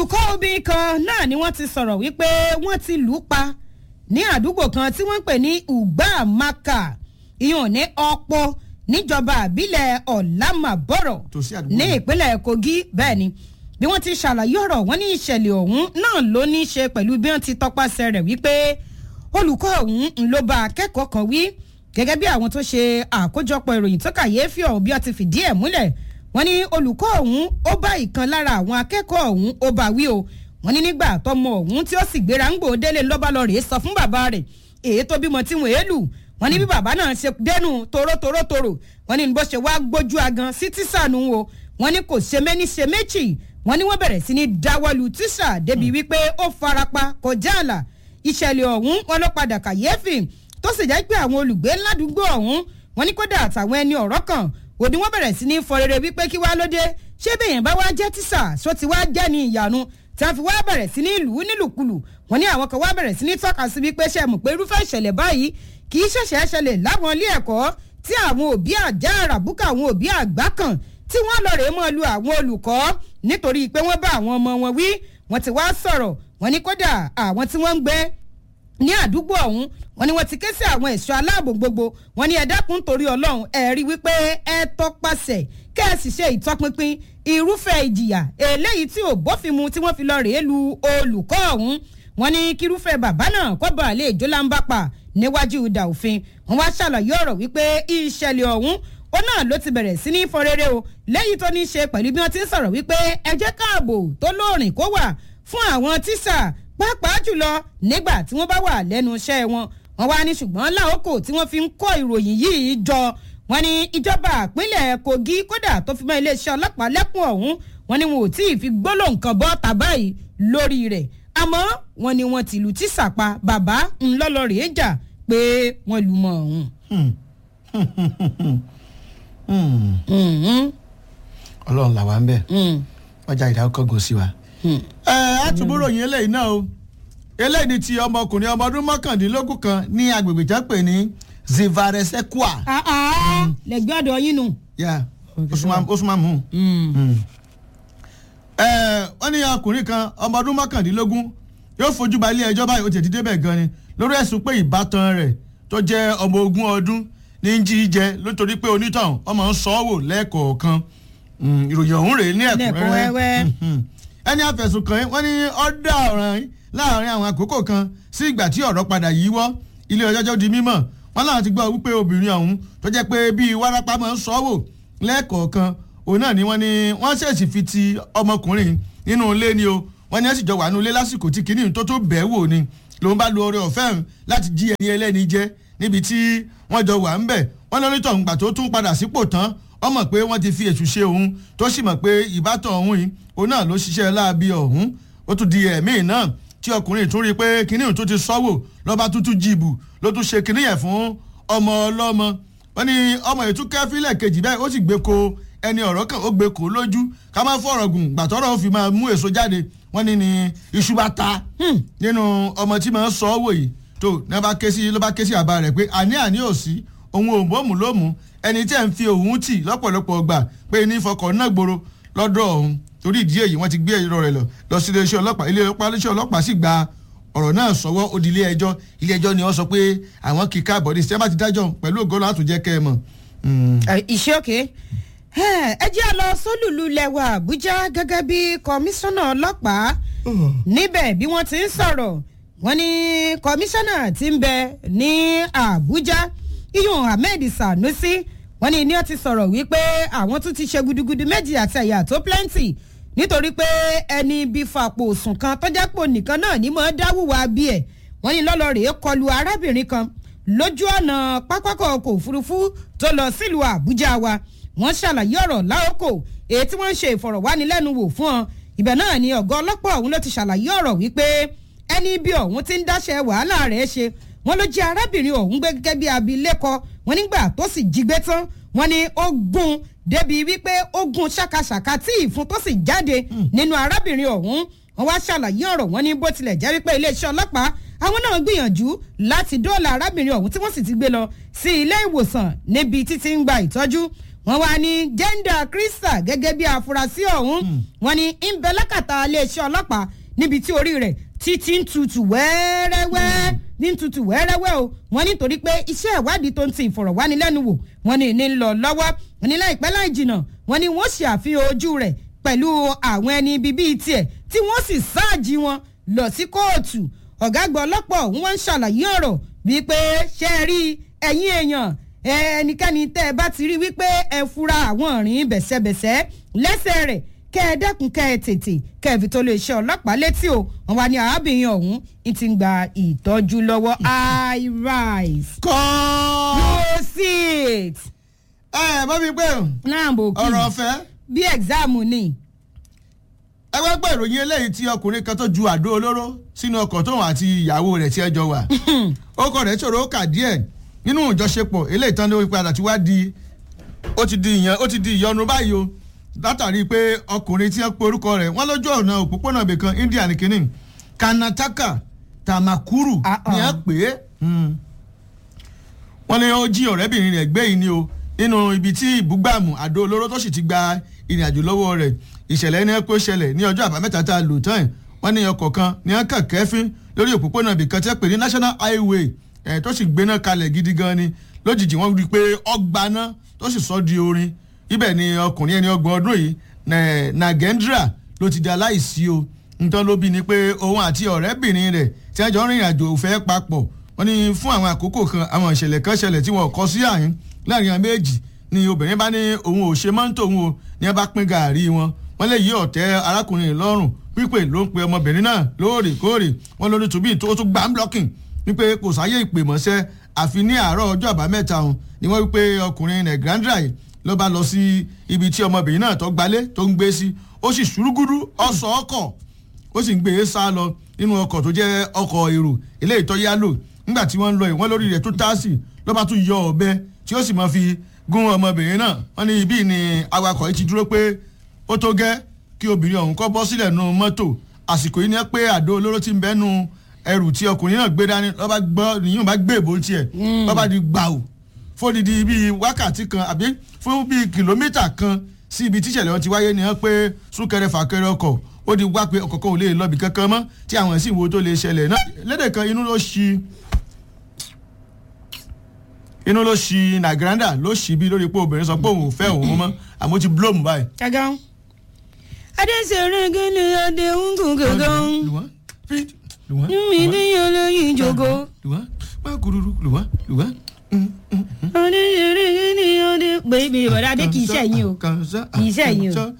olùkọ́ obìnrin kan náà ni wọ́n ti sọ̀rọ̀ wípé wọ́n ti lù ú pa ní àdúgbò kan tí wọ́n ń pè ní Ugbamaka ìyọ̀n ní ọ̀pọ̀ níjọba àbílẹ̀ ọ̀làmàbọ̀rọ̀ ní ìpínlẹ̀ Kogi bẹ́ẹ̀ ni bí wọ́n ti ṣàlàyé ọ̀rọ̀ wọn ní ìṣẹ̀lẹ̀ ọ̀hún náà ló ní í ṣe pẹ̀lú bí wọ́n ti tọpasẹ̀ rẹ̀ wípé olùkọ́ ọ̀hún ló bá akẹ́kọ̀ọ́ kan wí gẹ́gẹ́ bí àwọn tó ṣe àkójọpọ̀ ìròyìn tó kàyéfì ọ̀hún bí wọ́n ti fìdí ẹ̀ múlẹ̀ wọ́n ní olùkọ́ ọ̀hún ó bá ìkan lára àwọn akẹ́kọ̀ọ́ ọ̀hún ó bá wí o wọ́n ní nígbà tọmọ ọ̀hún tí ó sì gbéra ń gbòdélé lọ́ba lọ rèé sọ fún bàbá rẹ̀ èyí tó bímọ tí wọ́n èlù wọ́n ní bí bàbá náà ṣe dẹnu torótorótorò wọ́n ní bó ṣe wá gbójú agan sí tíṣà nù o wọ́n ní kò ṣe méní ṣe méjì wọ́n ní wọ́n bẹ̀rẹ̀ sí ní dáwọ́lu tíṣà débi wípé ó farapa kọjá àlà ìṣẹ̀lẹ̀ ọ̀hún wọn ló padà kàyéfì tó sì jẹ́ pé àwọn olùgbé ládùúgbò ọ̀hún wọ́n ní kódà àtàwọn ẹni ọ̀rọ̀ kan òdi wọ́n bẹ̀rẹ̀ sí ní fọrẹrẹ wípé kí wá lóde ṣé bẹ́yẹn bá wá jẹ́ tíṣà sọ ti wá jẹ́ ní ìyanu tí wọ́n fi wá bẹ̀rẹ̀ sí ní ìlú nílùkulù wọ́n ní àwọn kan wá bẹ̀rẹ̀ sí ní tọ́ka sí wípé ṣe mọ̀ pé irúfẹ́ ìṣẹ̀lẹ̀ báyìí kì í ṣẹ̀ṣẹ̀ ṣẹlẹ̀ láwọn ilé ẹ̀kọ́ tí àwọn òbí àjá àràbùkà àwọn òbí àgbà kan tí wọ́n lọ rèé mọ́ lu àwọn olùkọ́ nítorí pé wọ́n bá àwọn ọmọ wọn wí wọ́n ti wá sọ̀rọ̀ wọ́n ní kódà àwọn tí wọ́n ń gbé ní àdúgbò ọ̀hún wọ́n ní wọ́n ti ké sí àwọn ẹ̀ṣọ́ aláàbò gbogbo wọ́n ní ẹ dákun torí Ọlọ́run ẹ rí wípé ẹ tọpasẹ̀ kẹ́ ẹ sì ṣe ìtọpinpin irúfẹ́ ìjìyà eléyìí tí ò bófin mu tí wọ́n fi lọ rèé lu olùkọ́ ọ̀hún wọ́n ní kírúfẹ́ bàbá náà kó bá lè jó láǹbà pa níwájú ìdà òfin wọ́n wá ṣàlàyé ọ̀rọ̀ wípé ìṣẹ̀lẹ̀ ọ̀hún ó náà ló ti bẹ̀rẹ̀ sí ní fọrẹ́rẹ́ o lẹ́yìn tó ní í ṣe pẹ̀lú bí wọ́n ti ń sọ̀rọ̀ wípé ẹ jẹ́ káàbò tó lóòrìn kó wà fún àwọn tíṣà pàápàá jùlọ nígbà tí wọ́n bá wà lẹ́nu iṣẹ́ wọn wọ́n wá ní ṣùgbọ́n láòkò tí wọ́n fi ń kó ìròyìn yìí jọ wọ́n ní ìjọba ìpínlẹ̀ Kogi kódà tó fi mọ́ iléeṣẹ́ ọlọ́pàá lẹ́kùn ọ̀hún wọ́n ní wọn ò tí ì fi gbólóhùn kan bọ́ tàbáyìí lórí rẹ̀ àmọ́ wọ́n ní wọ́n ti lù tíṣà pa bàbá ńlọ́lọ́rìí jà pé wọ́n lù mọ́ ọ̀hún. Ọlọ́run làwa ń bẹ̀ ọjà ìdákọ̀gùn sí wa. Àtúbọ̀rọ̀ yín eléyìí náà o eléyìí ni ti ọmọkùnrin ọmọ ọdún mọ́kàndínlógún kan ní agbègbè tó pè ní Zivaresekwa. lẹ́gbẹ́ ọ̀dọ̀ yín nù. Osman mu. Wọ́n ní ọkùnrin kan ọmọ ọdún mọ́kàndínlógún yóò fojú ba ilé ẹjọ́ báyìí ó ti débẹ̀ gan ni lórí ẹ̀sùn pé ìbátan rẹ̀ tó jẹ́ ọmọ ogún ọdún ní jí jẹ nítorí pé onítàn ọmọ ń sọ wò lẹ́ẹ̀kọ̀ọ̀kan ìròyìn ọ̀hún rèé ní ẹ̀kúnrẹ́rẹ́ ẹni àfẹ̀sùn kàn wọ́n ní ọ̀dà ọ̀ràn láàrin àwọn àkókò kan sí ìgbà tí ọ̀rọ̀ padà yíwọ́ ilé ẹjọ́ di mímọ̀ wọ́n láwọn ti gbọ́ wípé obìnrin ọ̀hún tó jẹ́ pé bíi wárápá máa ń sọ wò lẹ́ẹ̀kọ̀ọ̀kan òun náà ni wọ́n ní wọ́n ṣèèṣì fi ti ọmọkùnrin nínú ilé ni o wọ́n ní ẹ̀ sì jọ wà nínú ilé lásìkò tí kinní tó bẹ́ẹ̀ wò ni lòun bá lo oore ọ̀fẹ́ láti jí ẹni ẹlẹ́ni jẹ níbi tí wọ́n jọ wà ń bẹ̀ wọ́n lọ nítọ̀ ǹgbà tó tún padà sípò tán wọ́n mọ̀ pé wọ́n ti fi èṣù ṣe òun tó sì mọ̀ pé ìbátan òun yìí òun náà ló ṣiṣẹ́ láabi ọ̀hún ó tún di ẹ̀mí náà tí ọkùnrin tún rí i pé kinní tó ti sọ́wọ́ lọ́ba tútù jìbù ló tún ṣe kinní yẹn fún ọmọ ọlọ́mọ wọ́n ní ọmọ yìí tún kẹ́fílẹ̀ kejì bẹ́ẹ̀ ó sì gbé ko ẹni ọ̀rọ̀ kan ó gbé kó lójú ká má fọ̀rọ̀ gùn gbàtọ́rọ̀ ó fi máa mú èso jáde wọ́n ní iṣu bá ta nínú ọmọ tí máa ń sọ wò yìí tó ló bá ké sí àbá rẹ̀ pé àní ò sí òun ò bómù lómù ẹni tí ẹ̀ ń fi òun tì lọ́pọ̀lọpọ̀ gbà pé ní fọkàn náà gbòòrò lọ́dọ̀ ọ̀hún torí ìdí èyí wọ́n ti gbé ẹ̀rọ rẹ̀ lọ sí iléeṣẹ́ ọlọ́pàá sì gba ọ̀rọ̀ náà sọ́wọ́ ó di ilé ẹjọ́ ni wọ́n sọ pé àwọn kì í káàbọ̀ ní sẹ́mbà ti dájọ́ pẹ̀lú ògọ́lọ́ àtúnjẹ́ kẹ́ ẹ mọ̀. ìṣe òkè ẹ jẹ́ lọ sólùlù lẹ́wà Àbújá gẹ́gẹ́ bí kọmíṣánná ọlọ́pàá níbẹ̀ bí wọ́n ti ń sọ̀rọ̀ wọ́n ní kọmíṣánná ti ń bẹ ní Àbújá iyun Ahmed Sanusi wọ́n ní ní ó ti sọ̀rọ̀ wípé àwọn tún ti ṣe gudugudu méjì àti ẹ̀yà tó plenty nítorí pé ẹni bí fapò sùn kan tọ́jápò nìkan náà ní mọ́ dáwùwà bí ẹ̀ wọ́n ní lọ́lọ́rẹ̀ẹ́ kọlu arábìnrin kan lójú ọ̀nà pápákọ̀ ọkọ̀ òfurufú tó lọ sílùú Àbújá wa wọ́n ṣàlàyé ọ̀rọ̀ láòkò èyí tí wọ́n ń ṣe ìfọ̀rọ̀wánilẹ́nuwò fún ọ ibẹ̀ náà ni ọ̀gá ọlọ́pàá ọ̀hún ló ti ṣàlàyé ọ̀rọ̀ wípé ẹni bí ọ̀hún ti ń dáṣẹ́ wàhálà rẹ̀ ṣe wọ́n ló jẹ́ arábìnrin ọ̀hún gbé gẹ́gẹ́ bí abilékọ wọ́n nígbà tó sì jí gbé tán wọ́n ní ó gún débi wípé ó gún ṣàkàṣàkà tí ìfun tó sì jáde nínú arábìnrin ọ̀hún wọ́n wá ṣàlàyé ọ̀rọ̀ wọ́n ní bó tilẹ̀ jẹ́ wípé iléeṣẹ́ ọlọ́pàá àwọn náà gbìyànjú láti dóòlà arábìnrin ọ̀hún tí wọ́n sì ti gbé lọ sí ilé ìwòsàn níbi títí ń gba ìtọ́jú wọ́n wá ní gender crystal gẹ́gẹ́ bí afurasí ọ̀hún wọ́n ní ń bẹ lákàtà iléeṣẹ́ ọlọ́pàá níbi tí orí rẹ̀ títí ń tutù wẹ́rẹ́wẹ́ ní tutù wẹ́rẹ́wẹ́ o wọ́n nítorí pé iṣẹ́ ìwádìí tó ń ti ìfọ̀rọ̀wánilẹ́nuwò wọ́n ní lọ lọ́wọ́ wọ́n ní láìpẹ́ láì jìnnà wọ́n ní wọ́n ṣe àfihàn ojú rẹ̀ pẹ̀lú àwọn ẹni bíbí tiẹ̀ tí wọ́n sì sáàjì wọn lọ sí kóòtù ọ̀gá àgbà ọlọ́pàá ọ̀hún wọ́n ń ṣàlàyé ọ̀rọ̀ wípé ṣe é rí ẹ̀yin èèyàn ẹnikẹ́ni tẹ́ ẹ bá ti rí wípé ẹ fura àwọn ọ̀rìn bẹ̀sẹ̀bẹ̀sẹ̀ lẹ́sẹ̀ rẹ̀ kẹ́ ẹ dẹ́kun kẹ́ ẹ tètè kẹ́ ẹ fi tó lè ṣe ọlọ́pàá létí o wọn wá ní arábìnrin ọ̀hún ń ti gba ìtọ́jú lọ́wọ́ I rise. You see it. bá mi pé ọ̀rọ̀ ọ̀fẹ́. bí ẹ̀gzáàmù ni. ẹgbẹ́ pẹ̀ ìròyìn eléyìí tí ọkùnrin kan tó ju àdó olóró sínú ọkọ̀ tóun àti ìyàwó rẹ̀ tí ẹ jọ wà. ọkọ rẹ̀ ṣòro ó kà díẹ̀ nínú ìjọṣepọ̀ eléyìí tán ló padà tí wá di ó ti di ìyọnu báyìí o látàrí pé ọkùnrin tí wọ́n pe orúkọ rẹ̀ wọ́n lójú ọ̀nà òpópónà ibìkan India ní kínní Karnataka Tamakuru ni wọ́n pè é wọ́n ní ó jí ọ̀rẹ́bìnrin rẹ̀ gbé yìí ni o nínú ibi tí ìbúgbàmù àdó olóró tó sì ti gba ìrìn àjò lọ́wọ́ rẹ̀ ìṣẹ̀lẹ̀ ní ẹ̀kọ́ ṣẹlẹ̀ ní ọjọ́ àbámẹ́ta tá a lò tán wọ́n ní ọkọ̀ kan ní wọ́n kàn kẹ́fín lórí òpópónà ibìkan tí wọ́n pè ní National Highway tó sì gbéná kalẹ̀ gidi gan ni lójijì wọ́n rí i pé ọgbàná tó sì sọ di orin ibẹ̀ ni ọkùnrin ẹni 30 ọdún yìí Nagendra ló ti di aláìsí o nítorí ló bí ni pé òun àti ọ̀rẹ́bìnrin rẹ̀ tí wọ́n jọ rìnrìn àjò òfẹ́ papọ̀ wọ́n ní fún àwọn àkókò kan àwọn ìṣẹ̀lẹ̀ kan ṣẹlẹ̀ tí wọ́n kọ sí àyín láàrin àwọn méjì ni obìnrin bá ní òun ò ṣe mọ́tò òun o ní wọ́n bá pín gàárì wọ́n lè yí ọ̀tẹ̀ arákùnrin lọ́rùn pípé ló ń pe ọmọbìnrin náà lóòrèkóòrè wọ́n lórí tùbí tó tún gbà ń blocking wípé kò sáyé ìpè mọ́ṣẹ́ àfi ní àárọ̀ ọjọ́ àbámẹ́ta ọ̀hún ni wọ́n wípé ọkùnrin Nagendra yìí ló bá lọ sí ibi tí ọmọbìnrin náà tó gbalé tó ń gbé sí ó sì ṣùrùgùdù ọ̀sọ̀ ọkọ̀ ó sì ń gbé e sá lọ nínú ọkọ̀ tó jẹ́ ọkọ̀ èrò eléyìí tó yá lò nígbà tí wọ́n ń lọ ìwọ́n lórí rẹ̀ tó táàsì ló bá tún yọ ọ̀bẹ tí ó sì máa fi gún ọmọbìnrin náà wọ́n ní ibi ni awakọ̀ yìí ti dúró pé ó tó gẹ́ kí obìnrin ọ̀hún kọ́ bọ́ sílẹ̀ nù mọ́tò àsìkò yìí ni pé àdó olóró ti ń bẹ́nu ẹrù tí ọkùnrin náà gbé dání lọ́ba gbọ́ nìyẹn bá gbé ìbò tiẹ̀ lọ́ba di gbàù fódìdí bíi wákàtí kan àbí fún bíi kìlómítà kan sí ibi tíṣẹ̀lẹ̀ wọn ti wáyé ni wọ́n pé súnkẹrẹ fàkẹrẹ ọkọ̀ ó di wá pé ọkọ̀ kan ò lè lọ́bì kankan mọ́ tí àwọn ẹ̀sìn wo tó lè ṣẹlẹ̀ náà lédè kan inú ló ṣi Nagendra ló ṣì bí lórí pé obìnrin sọ pé òun ò fẹ́ òun mọ́ àmọ́ ti bloom báyìí. gàgán adéṣeré gíní adéhùngùn gàgán mi ní olóyin jogo. má kúrúrú lùwá. adéṣeré gíní adé bèbè bọ̀dá adé kì í ṣẹ̀yìn o kì í ṣẹ̀yìn o.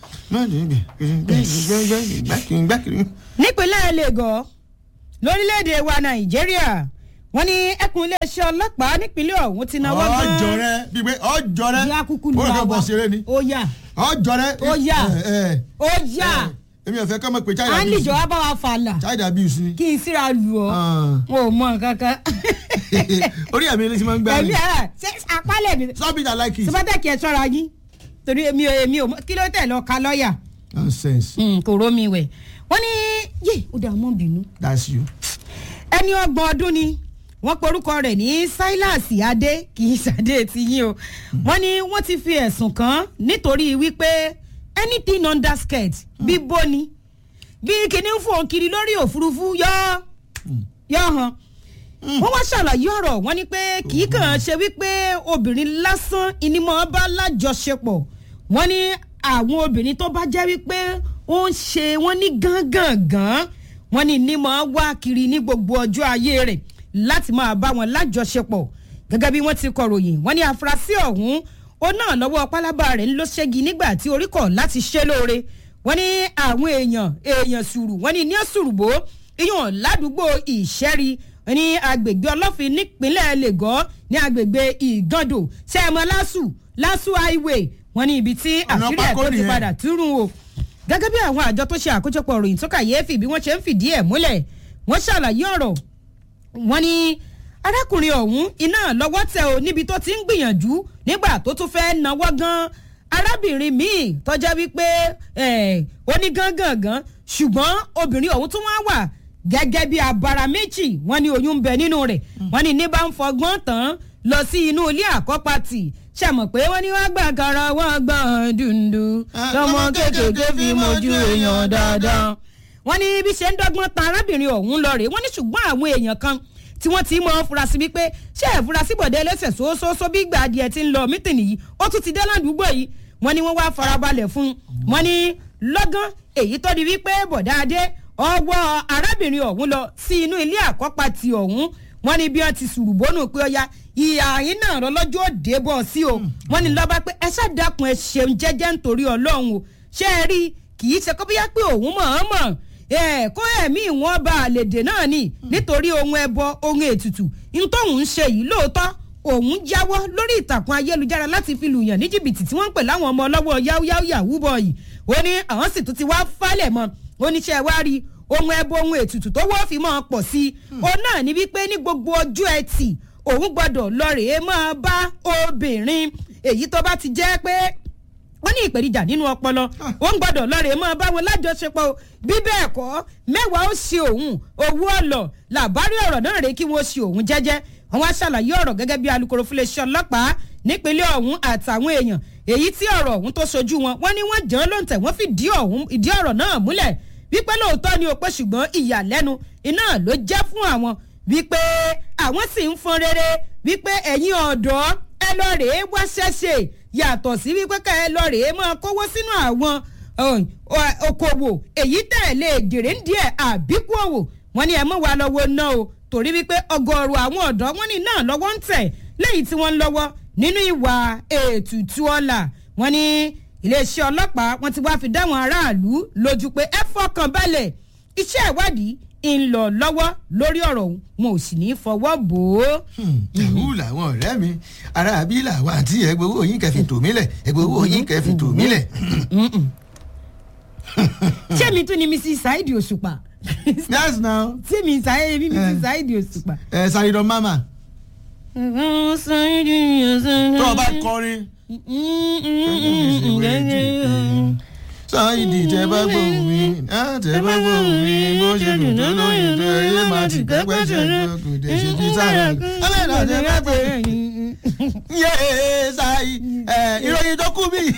nípínlẹ̀ Lagos lórílẹ̀‐èdè wa Nàìjíríà wọ́n ní ẹkùn iléeṣẹ́ ọlọ́pàá nípínlẹ̀ ọ̀hún ti náwó gan-an. ọjọ́ rẹ bíbẹ́ ọjọ́ rẹ bí akúkú ni wàá wá ó yà ọjọ́ rẹ ó yà ó yà. èmi ò fẹ́ kọ́ mọ̀ pé child abuse. à ń lìjọ wá bá wa fàlà. child abuse ni. kí n síra lù ọ́ wọn ò mọ nǹkan kan. orí ẹ̀mí ilé tí wọ́n ń gbá mi. ẹ̀mí ṣe àpálẹ̀ mi. stop it I like it. sọpátẹ́kì ẹ̀ sọ́ra yín torí èmi ò kí ló tẹ̀ lọ ka lọ́ọ̀yà. nonsense. kò rómi wẹ̀ wọ́n ní yé ó dà mọ́ bínú. that's you. ẹni 30 ọdún ni wọ́n porúkọ rẹ̀ ní Silas Adé kì í ṣàdé ti yín o wọ́n ní wọ́n ti fi ẹ̀sùn kàn nítorí wípé anything under skirt bí bóni bí kìíní ń fò kiri lórí òfurufú yọ hàn wọ́n wá ṣàlàyé ọ̀rọ̀ wọ́n ní pé kì í kàn ṣe wípé obìnrin lásán ìnímọ̀ bá lájọṣepọ̀ wọ́n ní àwọn obìnrin tó bá jẹ́ wípé ó ń ṣe wọ́n ní gángan wọ́n ní ìnímọ̀ wá kiri ní gbogbo ọjọ́ ayé rẹ̀ láti máa bá wọn lájọṣepọ̀ gẹ́gẹ́ bí wọ́n ti kọ̀ròyìn wọ́n ní afurasí ọ̀hún ó náà lọ́wọ́ pálábá rẹ̀ ló ṣẹ́gi nígbà tí orí kọ̀ láti ṣe lóore wọ́n ní àwọn èèyàn sùúrù wọ́n ní ní sùrùbó iyùn ládùúgbò ìṣẹ́rí ní agbègbè ọlọ́fin nípínlẹ̀ Lagos ní agbègbè ìgàndò sẹ́ẹ̀mọ́ lásù highway wọ́n ní ibi tí àṣírí ẹ̀kọ́ ti padà túrùn o gẹ́gẹ́ bí àwọn àjọ tó ṣe àkójọpọ̀ ròyìn tó kàyéfì bí wọ́n ṣe ń fìdí ẹ̀ múlẹ̀ wọ́n ṣàlàyé ọ̀rọ̀ wọ́n ní arákùnrin ọ̀hún iná lọ́wọ́ tẹ̀ o níbi tó ti ń gbìyànjú nígbà tó tún fẹ́ náwó gan arábìnrin míì tọ́já wípé ó ní gángan ṣùgbọ́n obìnrin ọ̀hún tún wá wà gẹ́gẹ́ bí abara méjì wọ́n ní oyún ń bẹ nínú rẹ̀ wọ́n ní bá ń fọgbọ́n tán lọ sí inú ilé àkọ́pàtì ṣàmọ̀ pé wọ́n ní wọ́n gbà kára wọ́n gbọ́n dundun lọ́mọ kéékèèké fi mojú èèyàn dáadáa. wọ́n ní bí ṣe ń dọ́gbọ́n ta arábìnrin ọ̀hún lọ rèé wọ́n ní ṣùgbọ́n àwọn èèyàn kan tí wọ́n ti mọ̀ furasí wípé ṣé ìfurasí bọ̀dé ẹlẹ́sẹ̀ sóósóósó bí ìgbà adìẹ ti ń lọ mítìnì yìí ó tún ti dé ládùúgbò yìí wọ́n ní wọ́n wá farabalẹ̀ fún un wọ́n ní lọ́gán èyí tó di wípé bọ̀dá adé ọwọ́ arábìnrin ọ̀hún lọ sí inú ilé àkọ́pàtì ọ̀hún wọ́n ní bí wọ́n ti sùrù bónú pé ọya ìyá yín náà lọ́jọ́ òde bọ̀ sí o wọ́n ní lọ́ba pé ẹ ṣàdákun ẹ ṣeun jẹ́jẹ́ nítorí ọlọ́run o ṣé ẹ rí kì í ṣe kó bóyá pé òun mọ̀ kó ẹ̀mí ìwọ̀n ọba àlèdè náà ni nítorí ohun ẹbọ ohun ètùtù ní tóun ń ṣe yìí lóòótọ́ òun jáwọ́ lórí ìtàkùn ayélujára láti fi lùyàn ní jìbìtì tí wọ́n ń pè láwọn ọmọ ọlọ́wọ́ yáwúyáwú yahoo boy ó ní àwọn sì tún ti wá falẹ̀ mọ́ oníṣẹ́ wá rí ohun ẹbọ ohun ètùtù tó wọ́n fi máa pọ̀ sí i òun náà ní wípé ní gbogbo ọjọ́ ẹtì òun gbọ́dọ̀ lọ rèé máa bá obìnrin èyí tó bá ti jẹ́ pé wọ́n ní ìpèníjà nínú ọpọlọ òun gbọ́dọ̀ lọ rèé máa bá wọn lájọṣepọ̀ bí bẹ́ẹ̀ kọ́ mẹ́wàá ó ṣe òun owó ọ̀lọ̀ làbárí ọ̀rọ̀ náà rèé kí wọ́n ṣe òun jẹ́jẹ́ àwọn aṣàlàyé ọ̀rọ̀ gẹ́gẹ́ bí alukoro fúnléeṣẹ́ ọlọ́pàá nípínlẹ̀ ọ̀hún àtàwọn èèyàn èyí tí ọ̀rọ̀ ọ̀hún tó sojú wọn wọ́n ní wọ́n jẹ́ lóǹtẹ̀ wọ́n fi ìdí ọ̀rọ̀ náà múlẹ̀ wípé lóòótọ́ ni ó pé ṣùgbọ́n ìyàlẹ́nu iná ló jẹ́ fún àwọn wípé àwọn sì ń fọn rere wípé ẹ̀yin ọ̀dọ́ ẹ lọ rèé wá ṣẹ́ṣe yàtọ̀ sí wípé ká ẹ lọ rèé máa kówó sínú àwọn okòwò èyí tẹ̀lé gèrè ń díẹ̀ àbíkú òwò wọ́n ní ẹ mú wa lọ́wọ́ náà o torí wípé ọgọ́rùú àwọn ọ̀dọ́ wọ́n ní náà lọ́wọ́ ń tẹ̀ lẹ́yìn tí wọ́n ń lọ́wọ́ nínú ìwà ètùtù ọ̀la wọ́n ní iléeṣẹ́ ọlọ́pàá wọ́n ti wá fi dáwọn aráàlú lójú pé ẹ fọkàn balẹ̀ iṣẹ́ ìwádìí ń lọ lọ́wọ́ lórí ọ̀rọ̀ wọn ò sì ní í fọwọ́ bò ó. ìhù làwọn ọ̀rẹ́ mi aráabí làwọn àti ẹgbẹ́ owó yín kẹfì tò mílẹ̀ ẹgbẹ́ owó yín kẹfì tò mílẹ̀. ṣé mi tún ni Mrs. Saidi Òṣùpá. yes now. tí mi sáyé bí Mrs. Saidi Òṣùpá. Sayidan mama. tó o bá kọrin. Sáyidì tẹ bá gbóhùn mi tẹ bá gbóhùn mi bó ṣe dùn tó lóyún tó ẹyẹ máa ti pẹ́pẹ́ ṣe kò dé ṣe fi sára ẹlẹ́dà tẹ bá gbóhùn yé sáyì ìròyìn tó kú bí.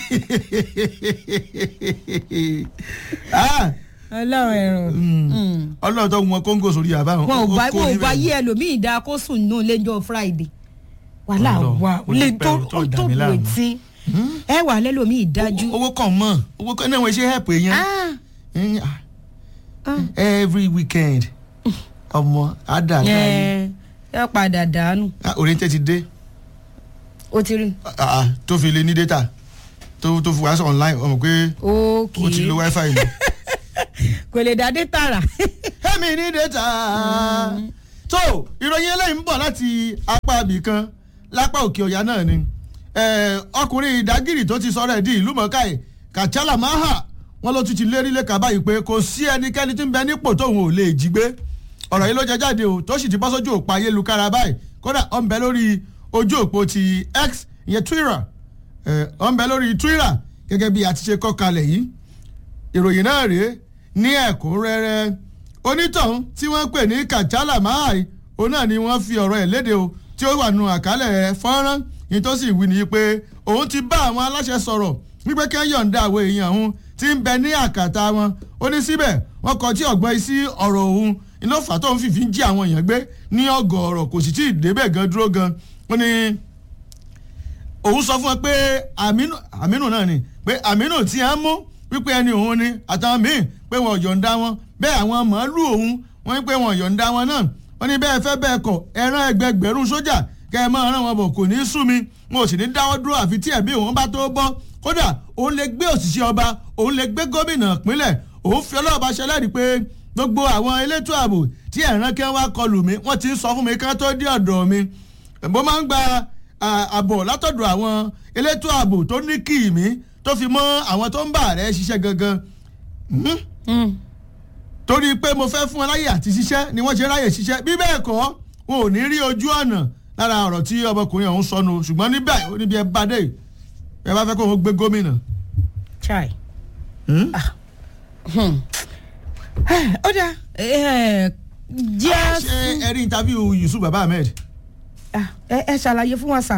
ọlọ́run ẹ̀rọ. ọlọ́run tó wọn kóńgò sórí àbá wọn. wọn ò bá yí ẹlòmíì dáa kó sùn nù lẹ́jọ́ Friday wàhálà wà lè tó wẹ̀tí ẹ wà lẹ́lòmíì dájú. owó kan mọ̀ owó kan náà wọ́n ṣe help èèyàn every weekend ọmọ àdàdà yìí. ẹ padà dànù. oriented ti dé. o ti rí. tó fi lè ní data tó fi wá sọ online ọmọ pé o ti lo wifi ni. kò lè dá data rà. èmi ní data. tó ìròyìn eléyìí ń bọ̀ láti apá ibì kan lápá òkè ọ̀yà náà ni ọkùnrin ìdágìrì tó ti sọ̀rọ̀ ẹ̀ di ìlú mọ̀ọ́ká Kachala Maha wọn ló tún ti lérí lẹ́ka báyìí pé kò sí ẹnikẹ́ni tí ń bẹ nípò tóun ò lè jí gbé ọ̀rọ̀ yìí ló jẹ jáde o tó sì ti bọ́ sójú òpó ayélujára báyìí kódà ó ń bẹ lórí ojú òpó ti X ìyẹn Twitter ó ń bẹ lórí Twitter gẹ́gẹ́ bí a ti ṣe kọ́ kalẹ̀ yìí ìròyìn náà rèé ní ẹ̀kúnrẹ́rẹ́ onítọ̀hún tí wọ́n pè ní Kachala Maha òun náà ni wọ́n fi ọ̀rọ̀ ẹ̀ léde o tí ó wà nù àkálẹ̀ fọ́nrán yìí tó sì wí ni pé òun ti bá àwọn aláṣẹ sọ̀rọ̀ wípé kí wọ́n yọ̀ǹda àwọn èèyàn òun tí ń bẹ ní àkàtà wọn ó ní síbẹ̀ wọ́n kọ tí ọ̀gbọ́n sí ọ̀rọ̀ òun iná fà tó ń fìfì ń jí àwọn èèyàn gbé ní ọ̀gọ̀ọ̀rọ̀ kò sì tí ì débẹ̀ gan dúró gan ó ní òun sọ fún wọn pé Aminu náà ni pé Aminu tí a ń mú wípé ẹni òun ni àtàwọn míì pé wọn yọ̀ǹda wọn bẹ́ẹ̀ àwọn màálù òun wọ́n ní pé wọn yọ̀ǹda wọn náà wọ́n ní bẹ́ẹ̀ fẹ́ bẹ́ẹ̀ kọ̀ ẹran ẹgbẹgbẹ̀rún sójà kẹ́ ẹ máa rán wọn bọ̀ kò ní í sú mi wọn ò sì ní dáwọ́ dúró àfi tí ẹ̀bí òun bá tó bọ́ kódà òun lè gbé òṣìṣẹ́ ọba òun lè gbé gómìnà ìpínlẹ̀ òun fi ọlọ́ọ̀bá ṣẹlẹ́rìí pé gbogbo àwọn elétò ààbò tí ẹ̀ràn kí wọ́n wá kọlù mi wọ́n ti ń sọ fún mi kí wọ́n tó dé ọ̀dọ̀ mi mo máa ń gba àbọ̀ látọ̀dọ̀ àwọn elétò ààbò tó ní kì í mi tó fi mọ́ àwọn tó ń bà rẹ̀ ṣiṣẹ́ gangan torí pé mo fẹ́ fún wọn láyè àti ṣiṣẹ́ ni wọ́n ṣe ráyè ṣiṣẹ́ bí bẹ́ẹ̀ kọ́ wọn ò ní rí ojú ọ̀nà lára ọ̀rọ̀ tí ọmọkùnrin ọ̀hún sọnù ṣùgbọ́n níbi ẹ bá dé ẹ bá fẹ́ kó o gbé gómìnà. chai ó dà ṣé ẹ rí interview Yusuf Baba Ahmed. ẹ ṣàlàyé fún wa sà.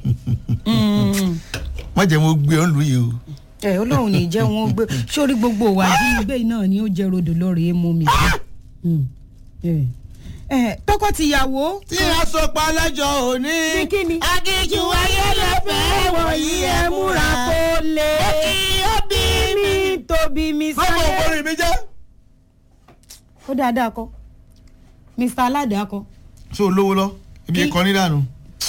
má jẹ́ wọn gbé ọ́n lù yìí o. Ọlọ́run ní jẹ́ wọn gbé sórí gbogbo wa jínigbé náà ni ó jẹ́ rodò lọ́rọ̀ èèmọ̀ mi. Tọkọ-tìyàwó. tí a sọ pa lọ́jọ́ òní. akíjú ayélujáfẹ́ wọ̀nyí ẹ múra kó lè. ó bí mi tóbi mi sáyé. báwo orin mi jẹ́. ó dáadáa kọ Mr. Aládàá kọ. so olówó lọ ibi ẹ̀kọ́ ní dànù.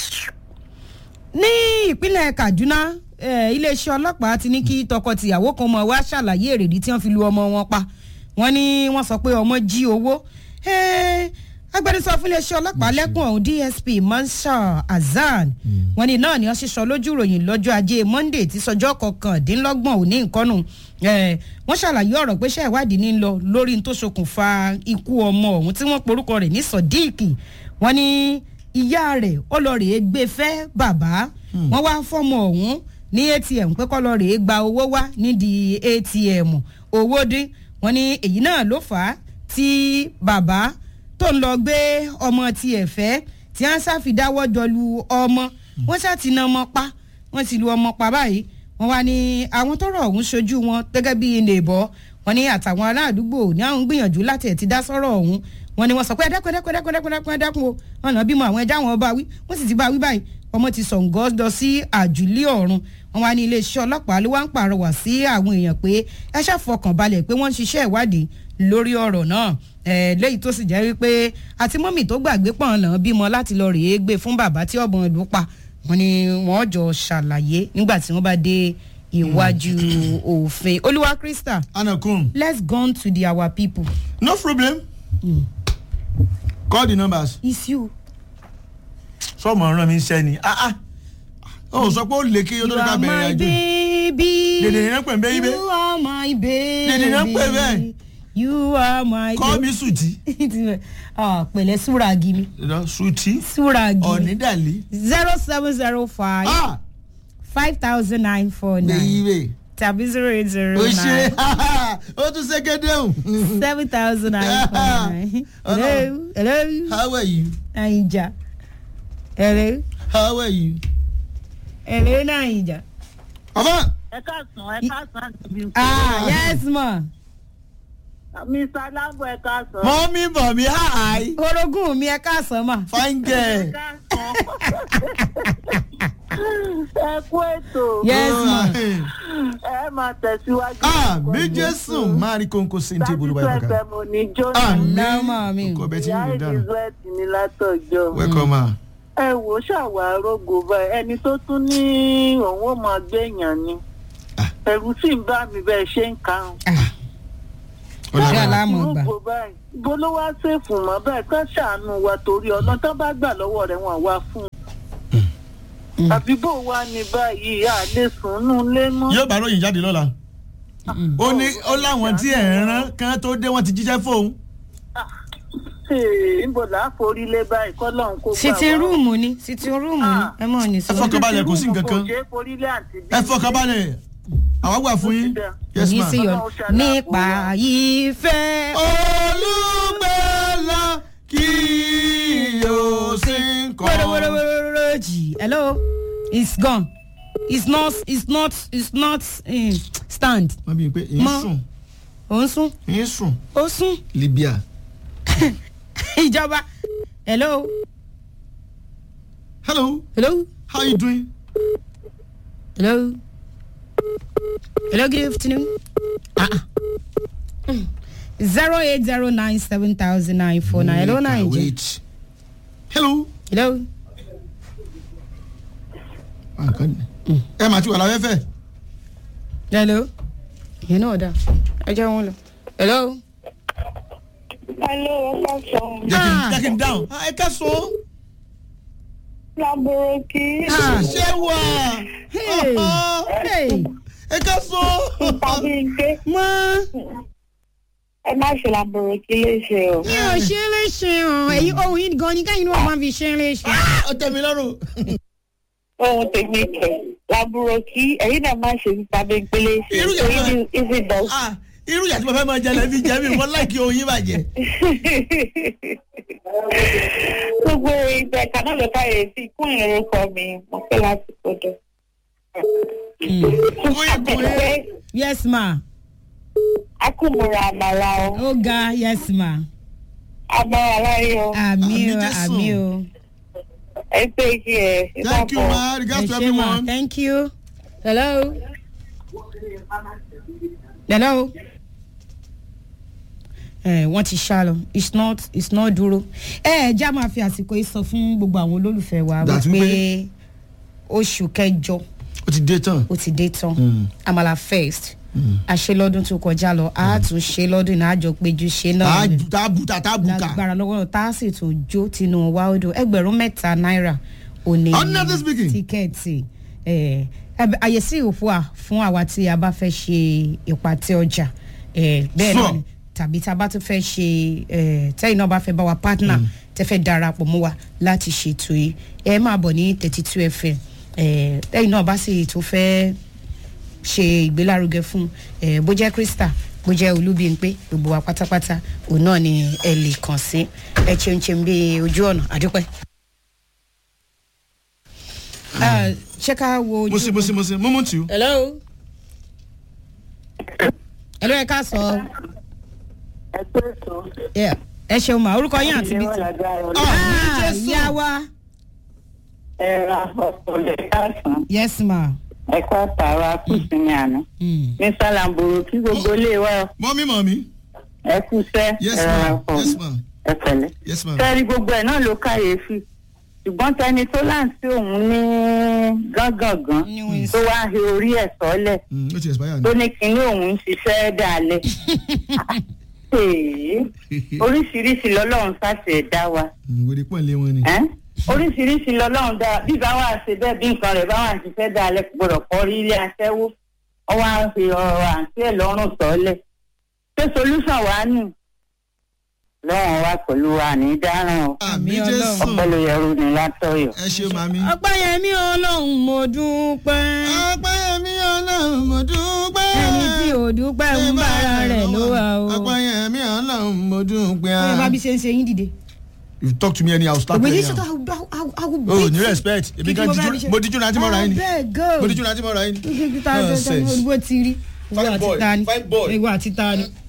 ní ìpínlẹ̀ Kaduna iléeṣẹ́ ọlọ́pàá ti ní kí tọkọ-tìyàwó kan mọ̀ wá ṣàlàyé èrèdí tí wọ́n fi lu ọmọ wọn pa. wọ́n ní wọ́n sọ pé ọmọ jí owó. agbẹnusọ fún iléeṣẹ́ ọlọ́pàá lẹ́kùn ọ̀hún DSP Marshal Hasan wọ́n ní náà ni wọ́n ṣíṣọ lójú ìròyìn lọ́jọ́ ajé Monday tí sọjọ́ 29 òní nǹkanù wọ́n ṣàlàyé ọ̀rọ̀ pé iṣẹ́ ìwádìí ní lọ lórí tó ṣokùnfà ikú ọmọ ọ̀hún tí wọ́n porúkọ rẹ̀ ní Sodiq. wọ́n ní ìyá rẹ̀ ó lọ rèé gbé fẹ́ bàbá wọ́n wá fọ́mọ ọ̀hún ní ATM pé kó lọ rèé gba owó wá nídìí ATM owó dín. wọ́n ní èyí náà ló fà á tí bàbá tó ń lọ gbé ọmọ tiẹ̀ fẹ́ tí wọ́n ṣàfidáwọ́ jọ lu ọmọ wọ́n ṣàti na ọmọ pa wọ́n ti lu ọmọ pa báyìí. wọ́n wá ní àwọn tọ́rọ̀ ọ̀hún ṣojú wọn gẹ́gẹ́ bí nèbọ̀ wọ́n ní àtàwọn ará àdúgbò ní àwọn gbìyànjú láti ẹ̀ ti dá sọ́rọ̀ ọ̀hún. wọ́n ní wọ́n sọ pé ẹ̀dákun o wọ́n náà bímọ àwọn ẹja wọn bá wí wọ́n sì ti bá wí báyìí ọmọ ti sọ̀ǹgọ́ lọ sí àjùlé ọ̀run. wọ́n wá ní iléeṣẹ́ ọlọ́pàá ló wá ń pàrọwà sí àwọn èèyàn pé ẹ ṣàfọkànbalẹ̀ pé wọ́n ń ṣiṣẹ́ ìwádìí lórí ọ̀rọ̀ náà lẹ́yìn tó sì jẹ́ wípé àti mọ́mì tó gbàgbé pọ̀n náà bímọ láti lọ rèé gbé fún bàbá tí ọ̀bọ̀n lù pa. wọ́n ní wọ́n jọ ṣàlàyé nígbà tí wọ́n bá dé iwájú òfin. Olúwa Krista. Anakun. Let's go on to our people. No problem. Call the numbers. It's you. sọmọ ọ̀ràn mi ń sẹ́ni. ó sọ pé ó lè kí olórí ká bẹ̀rẹ̀ àjò. dèdè ní pẹ̀ bẹ́ẹ̀ ibẹ̀. You are my baby. dèdè ní pẹ̀ bẹ́ẹ̀. You are my baby. Call me Suti. Pẹ̀lẹ́ Suragi mi. Suti. Suragi. Ọ̀nìdàlí. 0705 5949. Bẹ́ẹ̀ tàbí 080. o ṣe o tún ṣe gédéhùn. 7949. Hello. How are you? Naija. Hello. How are you? Hello Naija. Ọba. Ẹ káàsán. Yes ma. Mr. Lambo ẹ káàsán. Mọ́mí bọ̀ mi hi. Orogún mi ẹ káàsán ma. Fine girl. Ẹ kú ètò. Yes ma. Ẹ máa tẹ̀síwájú. Mi Jésù máa rí kónkó sí ní tébùlù báyìí kankan. Sábìsì ẹ̀fẹ̀ mo ní jóná. Àmín. Kò bẹ́ẹ̀ tí Ìyá ń lò dáná. Elizabeth ní látọ̀jọ́. Welcome ma. Ẹ wò ṣàwárò gòbá ẹni tó tún ní òun ó máa gbẹ̀yàn ni. Ẹ̀rù sì ń bá mi bẹ́ẹ̀ ṣe ń karùn. Ṣé aláàmọ̀ gbà? Bó ló wá ṣèfù mọ́ bẹ́ẹ̀ kán ṣàánú wa torí ọ̀nà tó bá gbà lọ́wọ́ rẹ̀ wọ́n wá fún un. Àbí bó wá ní báyìí a lè sùn nù lé mọ́. Yóò bá ròyìn jáde lọ́la. Ó láwọn tí ẹ̀ ń rán kán tó dé wọ́n ti jíṣẹ́ fóun. Níbo là á forí lé báyìí kọ́ lọ́hún kó gbà wá. Sitting room ni ẹ mọ̀ ní sọ. Ẹ fọkànbalẹ̀ kò sí nǹkan kan. Ẹ fọkànbalẹ̀ àwa wà fún yín. Yes ma. sí ọ nípa ìfẹ́. Olùgbàlà kí o sì ń kọ́. Hello, it's gone. It's not stand. Wọ́n bí i pé èyí sùn. Ó ń sún. Èyí sùn. Ó sún. Libya. Ìjọba. Hello. Hello. Hello. How you doing? Hello. Hello, good afternoon. 080970949. Hello, Naija. Wait. Hello. Hello. Ẹ máa ti wà lábẹ́ fẹ́. Hello. You know that. Ẹ jẹ́ wọn lọ. Hello. Hello, ẹ káàsán. Jẹ́ kí n dáhùn. Ẹ ká sọ. Laboroki. Ṣé wà? Hey. Ẹ ká sọ. Tàbí ike. Mọ́. Ẹ má ṣe Laboroki léṣe o. Mi ò ṣe é léṣe o. Èyí ohun yìí gan ni káyìn náà máa fi ṣe é léṣe. Ó tẹ́ mi lọ́rùn. Ohun tèmi kẹ̀. Laboroki ẹ̀yin náà má ṣe tàbí ike léṣe. Irú yàtọ̀ Easy dog. Irú yàtọ̀ mo fẹ́ máa jẹ lẹ́bí jẹ́ mi wọ́n láìkí oyin bàjẹ́. Gbogbo ìgbà kan náà ló káyè sí kún ìrúkọ mi, mo fẹ́ láti kódò. Yes ma. Akúmùra àmàlà o. Ó ga yes ma. Àmàlà láyé o. Àmì o. Ẹ pé kí ẹ. Thank you ma, regards to everyone. Thank you. Hello. Hello. Wọ́n ti ṣá lọ it's not dúró. Já máa fi àsìkò yìí sọ fún gbogbo àwọn olólùfẹ́ wa wípé oṣù kẹjọ ó ti dé tán Àmàlà Fest àṣẹ lọ́dún tó kọjá lọ a tún ṣe lọ́dún náà àjọ péjú ṣe náà lágbára lọ́wọ́ tá a sì tún jó tinú wa odò 3,000 naira òní tíkẹ́ẹ̀tì àyè sí òfúà fún àwa tí a bá fẹ́ ṣe ìpàtẹ ọjà bẹ́ẹ̀ náà tàbí tá a bá tún fẹ́ ṣe tẹ́yìn náà bá fẹ́ bá wa partner tẹ́ fẹ́ darapọ̀ mọ́ wa láti ṣètò yìí ẹ máa bọ̀ ní 32 FM tẹ́yìn náà bá sì tún fẹ́ ṣe ìgbélárugẹ fún bó jẹ́ Krista bó jẹ́ Olúbímpé gbogbo wa pátápátá òun náà ni ẹ lè kàn sí ẹ ṣeun bí ojú ọ̀nà àdúpẹ́. ṣé ká wo ojú. mo ṣe moment you. hello ẹ ká sọ. ẹ ṣeun ma orúkọ yín àti bíi ti. ìyá wa. ẹ ra ọ̀pọ̀lẹ̀ káàsán. yes ma. ẹ kọ́ àtàrà kùsùn ní àná. ní sálàmbòrò kí gbogbo ilé wa. mọ́mí. ẹ kú sẹ́. yes ma. ẹ pẹ̀lẹ́. yes ma. sẹ́ẹ̀rì gbogbo ẹ̀ náà ló káyèéfì ṣùgbọ́n tẹni tó láǹtí òun ní gángangan tó wá he orí ẹ̀ sọ́lẹ̀ tó ní kinní òun ń ṣiṣẹ́ dalẹ̀ oríṣiríṣi lọ́lọ́run sáṣẹ ẹ̀dá wa oríṣiríṣi lọ́lọ́run dá bí bá wà ṣe bẹ́ẹ̀ bí nǹkan rẹ̀ bá wà ṣiṣẹ́ dalẹ̀ gbọ́dọ̀ kọ́ rí ilé aṣẹ́wó wọ́n wá ń fi ọ̀rọ̀ àǹtí ẹ̀ lọ́rùn sọ́lẹ̀ ṣé solution wà ní lọ́wọ́n wá pẹ̀lú àní dáràn o. àmì Jésù. ọpẹ́lẹ́yẹrú ni látọ̀yọ̀. ẹ ṣe màmí. Ọpẹ́yẹmí Ọlọ́run mo dúpẹ́. Ọpẹ́yẹmí Ọlọ́run mo dúpẹ́. ẹni tí ò dúpẹ́ ń bára rẹ̀ ló wà o. Ọpẹ́yẹmí Ọlọ́run mo dúpẹ́. ẹ bá bí ṣe ń ṣe yín dìde. You talk to me anyhow, stop me. Oh, ni respect. Ebi kan mo diju na ti mo ra yín. Mo diju na ti mo ra yín. Fine boy. Fine boy. Ìwọ àti ta ni.